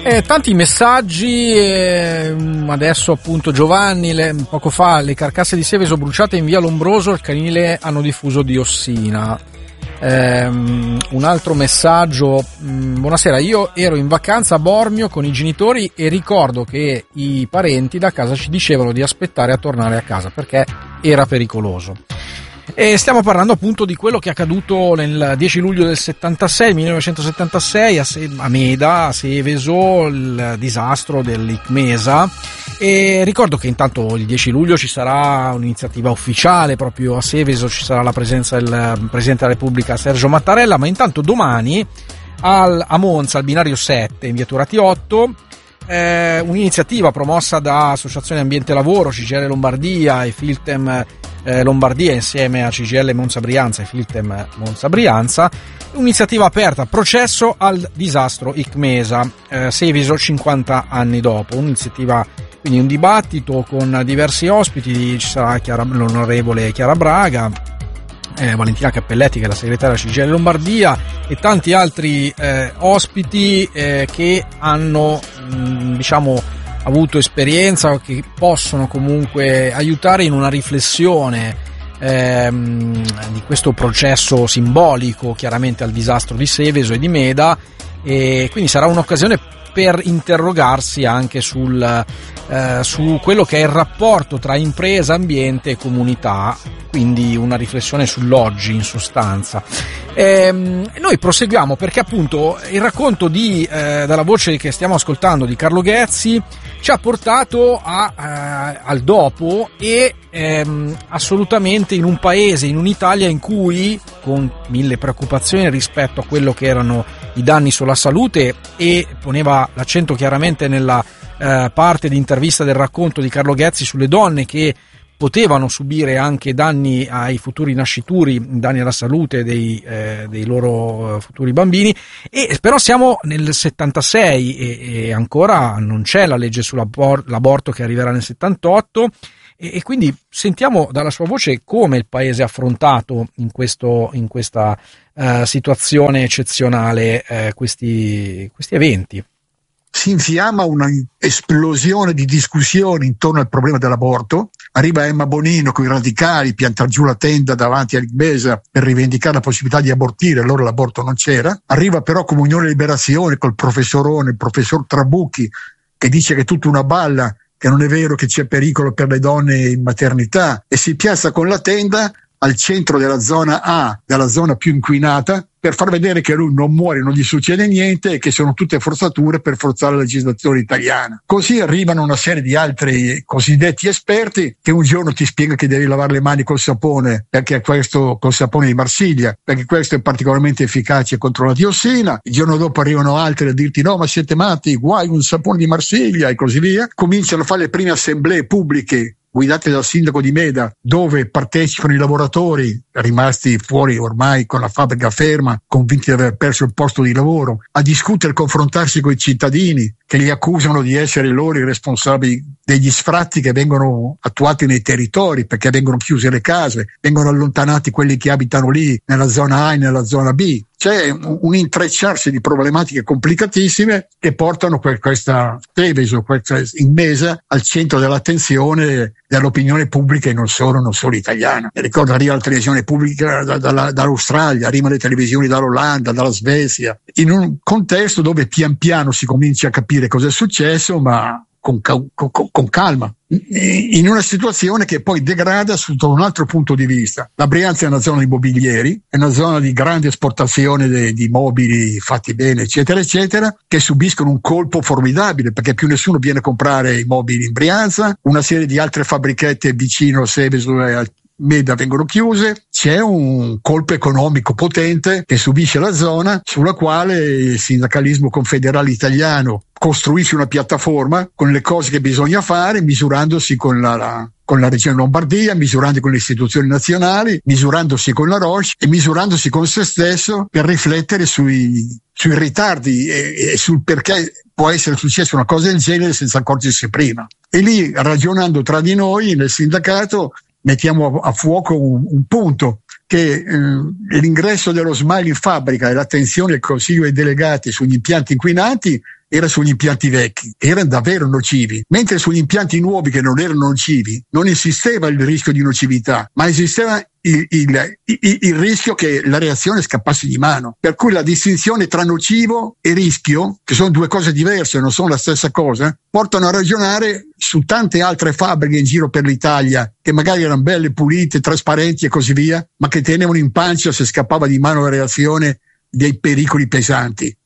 Tanti messaggi, adesso appunto Giovanni, poco fa le carcasse di Seveso bruciate in via Lombroso, il canile hanno diffuso diossina. Un altro messaggio, buonasera, io ero in vacanza a Bormio con i genitori e ricordo che i parenti da casa ci dicevano di aspettare a tornare a casa perché era pericoloso. E stiamo parlando appunto di quello che è accaduto nel 10 luglio del 1976 a Meda, a Seveso, il disastro dell'ICMESA. E ricordo che intanto il 10 luglio ci sarà un'iniziativa ufficiale proprio a Seveso, ci sarà la presenza del Presidente della Repubblica Sergio Mattarella, ma intanto domani a Monza, al binario 7 in via Turati 8, un'iniziativa promossa da Associazione Ambiente e Lavoro, CGL Lombardia e Filtem Lombardia insieme a CGL Monza Brianza e Filtem Monza Brianza, un'iniziativa aperta, processo al disastro ICMESA, Seveso 50 anni dopo, un'iniziativa, quindi un dibattito con diversi ospiti, ci sarà l'onorevole Chiara Braga, Valentina Cappelletti che è la segretaria CGL Lombardia e tanti altri ospiti che hanno avuto esperienza o che possono comunque aiutare in una riflessione di questo processo simbolico chiaramente al disastro di Seveso e di Meda, e quindi sarà un'occasione per interrogarsi anche su quello che è il rapporto tra impresa, ambiente e comunità, quindi una riflessione sull'oggi in sostanza. Noi proseguiamo perché appunto il racconto dalla voce che stiamo ascoltando di Carlo Ghezzi ci ha portato al dopo e assolutamente in un paese, in un'Italia in cui, con mille preoccupazioni rispetto a quello che erano i danni sulla salute, e poneva l'accento chiaramente nella parte di intervista del racconto di Carlo Ghezzi sulle donne che potevano subire anche danni ai futuri nascituri, danni alla salute dei loro futuri bambini, e però siamo nel 76 e ancora non c'è la legge sull'aborto che arriverà nel 78, e quindi sentiamo dalla sua voce come il paese ha affrontato in questa situazione eccezionale questi eventi. Si infiamma una esplosione di discussioni intorno al problema dell'aborto. Arriva Emma Bonino con i radicali, piantar giù la tenda davanti all'ICMESA per rivendicare la possibilità di abortire, allora l'aborto non c'era. Arriva però Comunione e Liberazione col professorone, il professor Trabucchi, che dice che è tutta una balla, che non è vero che c'è pericolo per le donne in maternità, e si piazza con la tenda al centro della zona A, della zona più inquinata, per far vedere che lui non muore, non gli succede niente e che sono tutte forzature per forzare la legislazione italiana. Così arrivano una serie di altri cosiddetti esperti che un giorno ti spiegano che devi lavare le mani col sapone, perché questo col sapone di Marsiglia, perché questo è particolarmente efficace contro la diossina. Il giorno dopo arrivano altri a dirti no, ma siete matti, guai un sapone di Marsiglia e così via. Cominciano a fare le prime assemblee pubbliche guidate dal sindaco di Meda, dove partecipano i lavoratori rimasti fuori ormai con la fabbrica ferma, convinti di aver perso il posto di lavoro, a discutere e confrontarsi con i cittadini che li accusano di essere loro i responsabili degli sfratti che vengono attuati nei territori, perché vengono chiuse le case, vengono allontanati quelli che abitano lì nella zona A e nella zona B. C'è un intrecciarsi di problematiche complicatissime che portano questa Seveso, questa ICMESA al centro dell'attenzione dell'opinione pubblica, e non solo italiana. Mi ricordo arriva la televisione pubblica dall'Australia, arrivano le televisioni dall'Olanda, dalla Svezia, in un contesto dove pian piano si comincia a capire cosa è successo, ma con calma, in una situazione che poi degrada sotto un altro punto di vista. La Brianza è una zona di mobilieri, è una zona di grande esportazione di mobili fatti bene, eccetera, eccetera, che subiscono un colpo formidabile, perché più nessuno viene a comprare i mobili in Brianza, una serie di altre fabbrichette vicino a Seveso e a Meda vengono chiuse, c'è un colpo economico potente che subisce la zona, sulla quale il sindacalismo confederale italiano costruisce una piattaforma con le cose che bisogna fare, misurandosi con la regione Lombardia, misurando con le istituzioni nazionali, misurandosi con la Roche e misurandosi con se stesso, per riflettere sui ritardi e sul perché può essere successa una cosa del genere senza accorgersi prima. E lì, ragionando tra di noi nel sindacato, mettiamo a fuoco un punto, che l'ingresso dello SMILE in fabbrica e l'attenzione del Consiglio dei delegati sugli impianti inquinati era sugli impianti vecchi, erano davvero nocivi, mentre sugli impianti nuovi che non erano nocivi non esisteva il rischio di nocività, ma esisteva il rischio che la reazione scappasse di mano. Per cui la distinzione tra nocivo e rischio, che sono due cose diverse, non sono la stessa cosa, portano a ragionare su tante altre fabbriche in giro per l'Italia che magari erano belle, pulite, trasparenti e così via, ma che tenevano in pancia, se scappava di mano la reazione, dei pericoli pesanti.